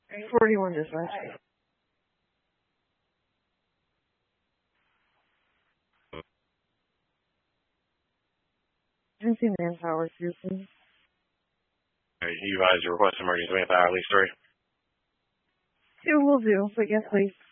41 dispatch. Agency manpower, Houston. You guys request emergency manpower, at least 3. It will do, but yes, please.